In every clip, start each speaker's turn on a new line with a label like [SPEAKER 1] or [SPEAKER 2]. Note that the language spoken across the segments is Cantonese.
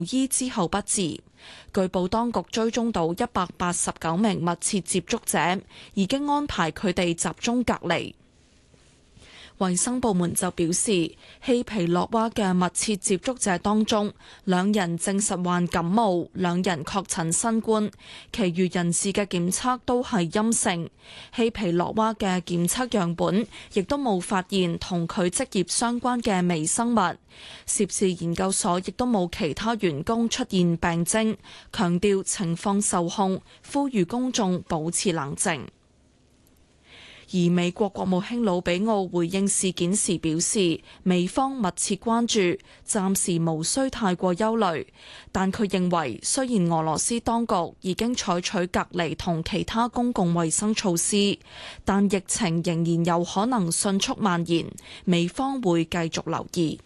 [SPEAKER 1] 醫之後不治。據報當局追蹤到189名密切接觸者，已經安排佢哋集中隔離。衛生部門就表示，希皮諾娃嘅密切接觸者當中，2人證實患感冒，2人確診新冠，其餘人士嘅檢測都係陰性。希皮諾娃嘅檢測樣本亦都冇發現同佢職業相關嘅微生物。涉事研究所亦都冇其他員工出現病徵，強調情況受控，呼籲公眾保持冷靜。而美國國務卿魯比奧回應事件時表示，美方密切關注，暫時無需太過憂慮。但佢認為，雖然俄羅斯當局已經採取隔離同其他公共衛生措施，但疫情仍然有可能迅速蔓延，美方會繼續留意。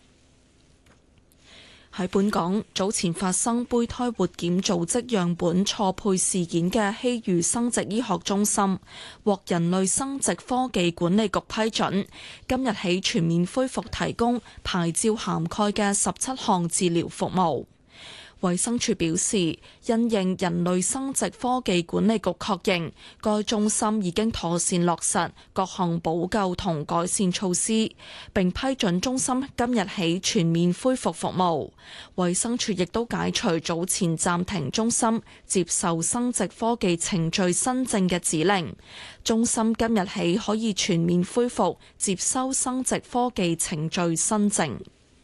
[SPEAKER 1] 喺本港，早前發生胚胎活檢組織樣本錯配事件嘅希裕生殖醫學中心，獲人類生殖科技管理局批准，今日起全面恢復提供牌照涵蓋嘅17項治療服務。衛生署表示，因應人類生殖科技管理局確認，該中心已經妥善落實各項補救同改善措施，並批准中心今日起全面恢復服務。衛生署亦都解除早前暫停中心接受生殖科技程序新證嘅指令，中心今日起可以全面恢復接收生殖科技程序新證。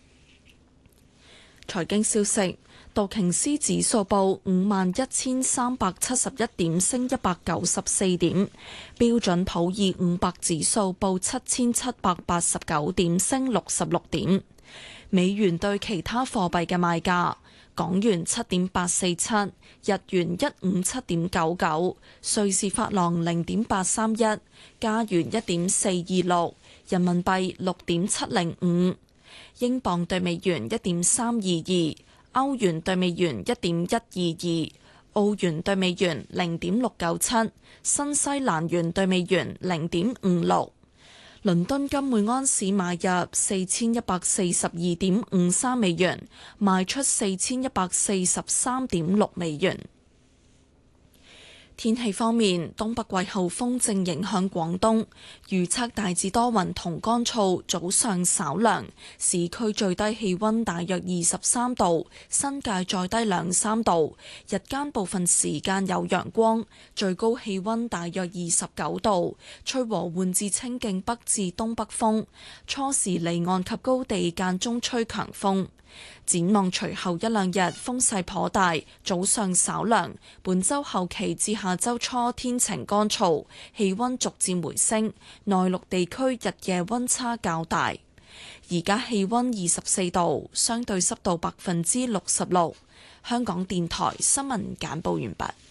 [SPEAKER 1] 財經消息。道瓊斯指數報51,371點，升194點；標準普爾500指數報7,789點，升66點。美元對其他貨幣嘅賣價：港元7.847，日元157.99，瑞士法郎0.831，加元1.426，人民幣6.705，英鎊對美元1.322。歐元對美元1.122，澳元對美元0.697，新西蘭元對美元0.56。倫敦金每安士買入4142.53美元，賣出4143.6美元。天氣方面，東北季候風正影響廣東，預測大致多雲同乾燥，早上稍涼，市區最低氣溫大約23度，新界再低2-3度，日間部分時間有陽光，最高氣溫大約29度，吹和緩至清勁北至東北風，初時離岸及高地間中吹強風。展望隨後1-2日風勢頗大，早上稍涼。本週後期至下週初天晴乾燥，氣溫逐漸回升。內陸地區日夜溫差較大。而家氣溫24度，相對濕度66%。香港電台新聞簡報完畢。